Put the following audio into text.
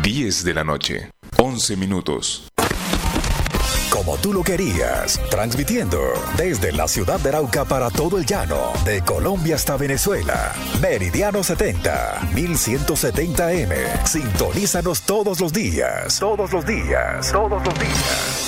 10 de la noche, 11 minutos. Como tú lo querías, transmitiendo desde la ciudad de Arauca para todo el llano, de Colombia hasta Venezuela. Meridiano 70, 1170M. Sintonízanos todos los días. Todos los días. Todos los días.